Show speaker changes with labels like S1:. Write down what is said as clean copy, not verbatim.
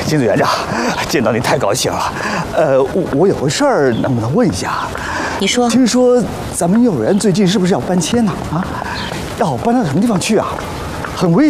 S1: 金子园长，见到你太高兴了。我有个事儿，能不能问一下？
S2: 你说。
S1: 听说咱们幼儿园最近是不是要搬迁呢？啊，要搬到什么地方去啊？很危